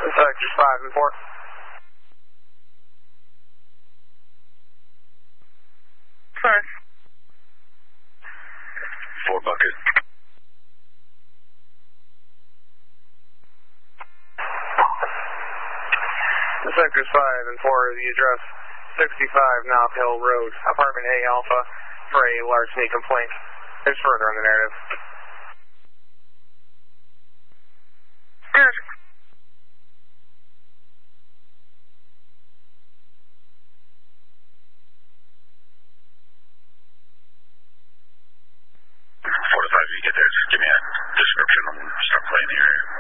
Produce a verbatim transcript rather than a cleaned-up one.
Sectors five and four. Sorry. Four bucket. Sectors five and four, the address sixty-five Knob Hill Road, apartment A Alpha, for a larceny complaint. There's further on the narrative. Yes. Four to five, you get there, just give me a description and start playing the area.